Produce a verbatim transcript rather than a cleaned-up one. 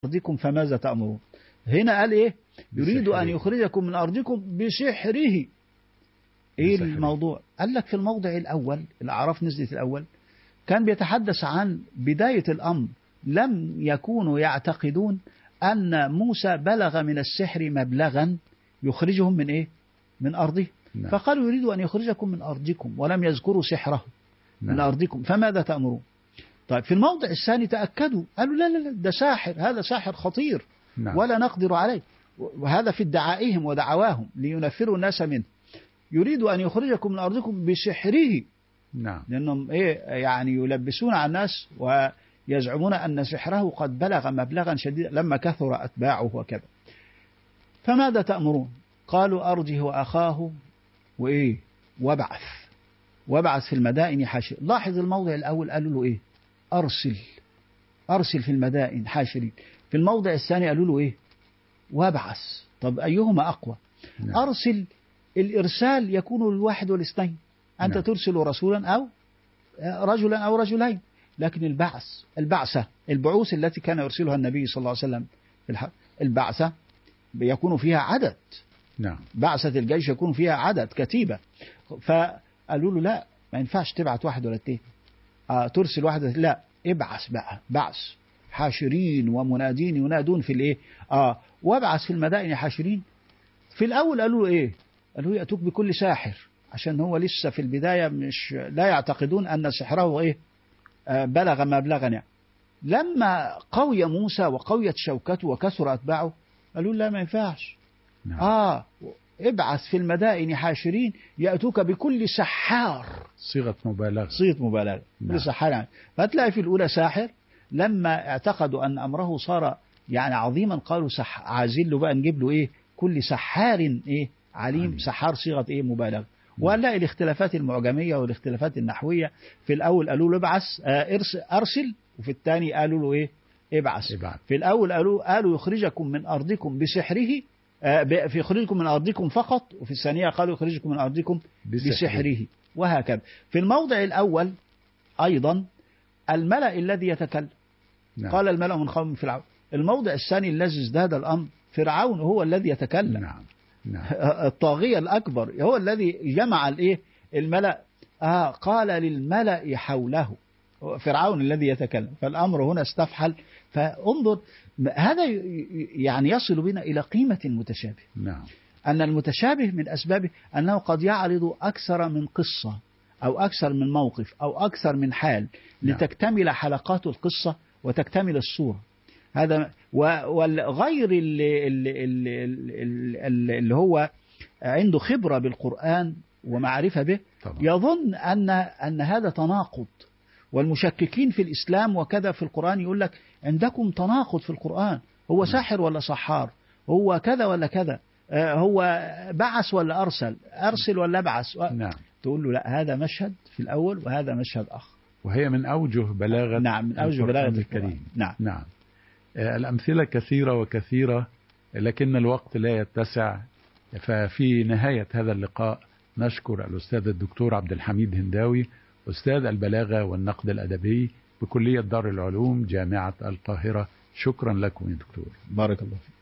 أرضكم فماذا تأمرون. هنا قال إيه؟ يريد أن يخرجكم من أرضكم بسحره. إيه بسحره. الموضوع؟ قال لك في الموضع الأول الأعراف نزلت الأول كان بيتحدث عن بداية الأمر، لم يكونوا يعتقدون أن موسى بلغ من السحر مبلغا يخرجهم من إيه؟ من أرضه. نعم. فقالوا يريد أن يخرجكم من أرضكم ولم يذكروا سحره. نعم. من أرضكم فماذا تأمرون. طيب في الموضع الثاني تأكدوا قالوا لا لا لا ده ساحر، هذا ساحر خطير. نعم. ولا نقدر عليه، وهذا في ادعائهم ودعواهم لينفروا الناس منه. يريد أن يخرجكم من أرضكم بسحره. نعم. لأنهم إيه يعني يلبسون على الناس ويزعمون أن سحره قد بلغ مبلغا شديدا لما كثر أتباعه وكذا. فماذا تأمرون؟ قالوا أرجه وأخاه وإيه وابعث وابعث في المدائن حاشر. لاحظ الموضع الأول قالوا له إيه؟ أرسل أرسل في المدائن حاشرين. في الموضع الثاني قالوا له إيه؟ وابعث. طب أيهما أقوى؟ نعم. أرسل الإرسال يكون للواحد والاثنين، أنت نعم. ترسل رسولا أو رجلا أو رجلين. لكن البعث البعثة البعوث التي كان يرسلها النبي صلى الله عليه وسلم في الحق البعثة يكون فيها عدد. نعم. بعثة الجيش يكون فيها عدد كتيبة. فقالوا له لا ما ينفعش تبعث واحد ولا اثنين، آه ترسل واحد لا ابعث بقى بعث حاشرين ومنادين ينادون في الايه اه وابعث في المدائن حاشرين. في الاول قالوا له ايه؟ قالوا يأتوك بكل ساحر، عشان هو لسه في البداية مش لا يعتقدون أن سحره إيه آه بلغ مبلغا يعني. لما قوي موسى وقويت شوكته وكثر أتباعه قالوا لا ما ينفعش. نعم. آه ابعث في المدائن حاشرين يأتوك بكل سحار. صيغة مبالغة. صيغة مبالغة. نعم. كل سحار يعني. فتلاقي في الأولى ساحر، لما اعتقدوا أن أمره صار يعني عظيما قالوا سح عايزين له بقى نجيب له إيه كل سحار إيه عليم. عليم. سحار صيغة إيه مبالغة. ولا الاختلافات المعجمية والاختلافات النحوية. في الأول قالوا له ابعث آه أرسل، وفي الثاني قالوا له إيه ابعث. ابعث. في الأول قالوا قالوا يخرجكم من أرضكم بسحره آه في يخرجكم من أرضكم فقط، وفي الثانية قالوا يخرجكم من أرضكم بسحره, بسحره. وهكذا. في الموضع الأول أيضا الملأ الذي يتكلم. نعم. قال الملأ من قوم فرعون. الموضع الثاني الذي ازداد الأمر فرعون هو الذي يتكلم. نعم. نعم. الطاغية الأكبر هو الذي جمع الإيه الملأ. آه قال للملأ حوله فرعون الذي يتكلم. فالأمر هنا استفحل. فانظر هذا يعني يصل بنا إلى قيمة المتشابه. نعم. أن المتشابه من أسبابه أنه قد يعرض أكثر من قصة أو أكثر من موقف أو أكثر من حال. نعم. لتكتمل حلقات القصة وتكتمل الصورة. هذا والغير اللي, اللي, اللي, اللي هو عنده خبرة بالقرآن ومعرفة به طبعا. يظن أن أن هذا تناقض. والمشككين في الإسلام وكذا في القرآن يقول لك عندكم تناقض في القرآن، هو ساحر ولا سحار، هو كذا ولا كذا، هو بعث ولا أرسل، أرسل ولا ابعث. نعم. تقول له لا هذا مشهد في الأول وهذا مشهد آخر. وهي من أوجه بلاغة. نعم من أوجه بلاغة الكريم. نعم. نعم. الأمثلة كثيرة وكثيرة لكن الوقت لا يتسع. ففي نهاية هذا اللقاء نشكر الأستاذ الدكتور عبد الحميد هنداوي أستاذ البلاغة والنقد الأدبي بكلية دار العلوم جامعة القاهرة. شكرا لكم يا دكتور. بارك الله فيك.